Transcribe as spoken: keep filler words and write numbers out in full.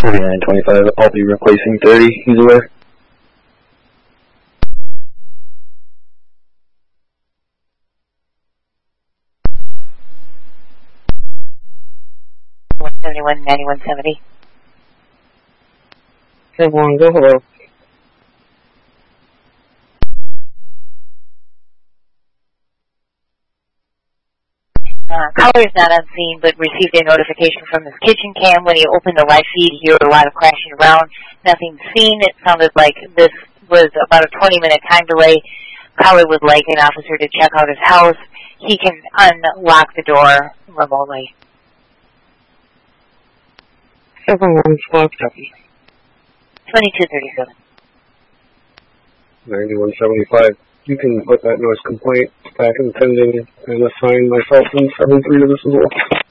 thirty-nine twenty-five, I'll be replacing thirty, he's aware. one seventy-one, ninety-one seventy. Everyone, go hello. Uh, Caller is not on scene, but received a notification from his kitchen cam. When he opened the live feed, he heard a lot of crashing around. Nothing seen. It sounded like this was about a twenty minute time delay. Caller would like an officer to check out his house. He can unlock the door remotely. Everyone, five copy. twenty-two thirty-seven. ninety-one seventy-five. You can put that noise complaint back in pending and assign myself and seven three to this as well.